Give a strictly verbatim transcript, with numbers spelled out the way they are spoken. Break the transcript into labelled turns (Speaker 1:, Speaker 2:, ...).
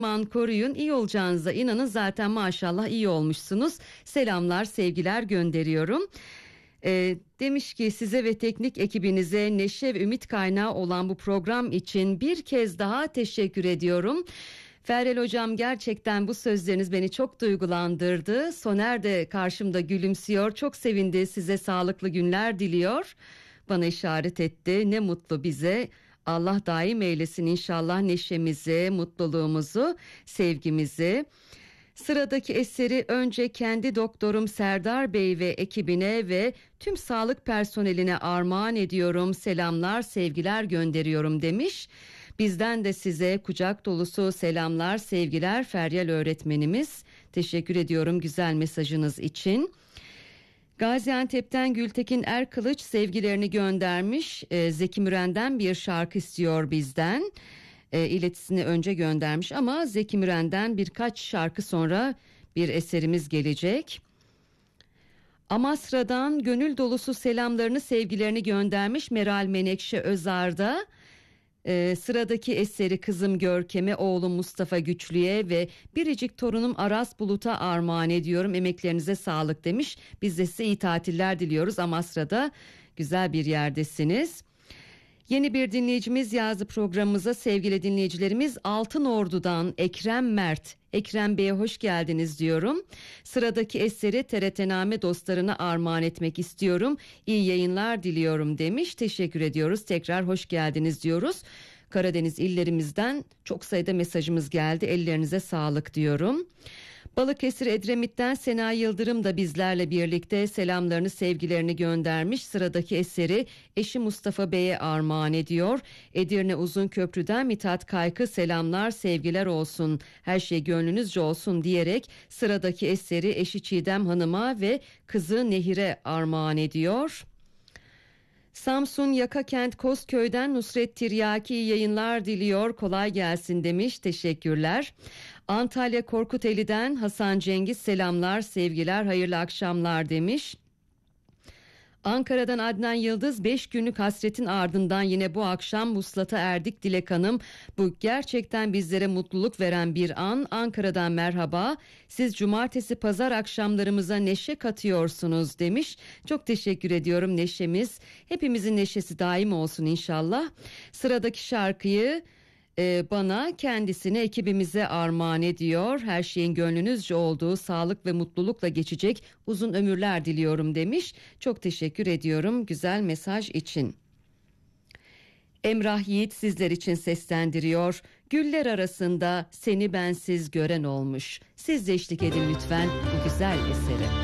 Speaker 1: Man koruyun, iyi olacağınıza inanın, zaten maşallah iyi olmuşsunuz. Selamlar, sevgiler gönderiyorum. Ee, demiş ki size ve teknik ekibinize neşe ve ümit kaynağı olan bu program için bir kez daha teşekkür ediyorum. Feryal hocam, gerçekten bu sözleriniz beni çok duygulandırdı. Soner de karşımda gülümsüyor, çok sevindi, size sağlıklı günler diliyor. Bana işaret etti, ne mutlu bize. Allah daim eylesin inşallah neşemizi, mutluluğumuzu, sevgimizi. Sıradaki eseri önce kendi doktorum Serdar Bey ve ekibine ve tüm sağlık personeline armağan ediyorum. Selamlar, sevgiler gönderiyorum demiş. Bizden de size kucak dolusu selamlar, sevgiler Feryal öğretmenimiz. Teşekkür ediyorum güzel mesajınız için. Gaziantep'ten Gültekin Erkılıç sevgilerini göndermiş. Ee, Zeki Müren'den bir şarkı istiyor bizden. Ee, iletisini önce göndermiş ama Zeki Müren'den birkaç şarkı sonra bir eserimiz gelecek. Amasra'dan gönül dolusu selamlarını, sevgilerini göndermiş Meral Menekşe Özar'da. Ee, sıradaki eseri kızım Görkem'e, oğlum Mustafa Güçlü'ye ve biricik torunum Aras Bulut'a armağan ediyorum. Emeklerinize sağlık demiş. Biz de size iyi tatiller diliyoruz. Amasra'da güzel bir yerdesiniz. Yeni bir dinleyicimiz yazdı programımıza sevgili dinleyicilerimiz. Altınordu'dan Ekrem Mert. Ekrem Bey'e hoş geldiniz diyorum. Sıradaki eseri T R T'name dostlarına armağan etmek istiyorum. İyi yayınlar diliyorum demiş. Teşekkür ediyoruz. Tekrar hoş geldiniz diyoruz. Karadeniz illerimizden çok sayıda mesajımız geldi. Ellerinize sağlık diyorum. Balıkesir Edremit'ten Sena Yıldırım da bizlerle birlikte selamlarını, sevgilerini göndermiş. Sıradaki eseri eşi Mustafa Bey'e armağan ediyor. Edirne Uzunköprü'den Mithat Kaykı selamlar, sevgiler olsun, her şey gönlünüzce olsun diyerek sıradaki eseri eşi Çiğdem Hanım'a ve kızı Nehir'e armağan ediyor. Samsun Yakakent Kozköy'den Nusret Tiryaki yayınlar diliyor, kolay gelsin demiş, teşekkürler. Antalya Korkuteli'den Hasan Cengiz selamlar, sevgiler, hayırlı akşamlar demiş. Ankara'dan Adnan Yıldız beş günlük hasretin ardından yine bu akşam vuslata erdik Dilek Hanım. Bu gerçekten bizlere mutluluk veren bir an. Ankara'dan merhaba. Siz cumartesi pazar akşamlarımıza neşe katıyorsunuz demiş. Çok teşekkür ediyorum, neşemiz. Hepimizin neşesi daim olsun inşallah. Sıradaki şarkıyı Ee, bana, kendisine, ekibimize armağan ediyor. Her şeyin gönlünüzce olduğu, sağlık ve mutlulukla geçecek uzun ömürler diliyorum demiş. Çok teşekkür ediyorum güzel mesaj için. Emrah Yiğit sizler için seslendiriyor. Güller arasında seni bensiz gören olmuş. Siz de eşlik edin lütfen bu güzel esere.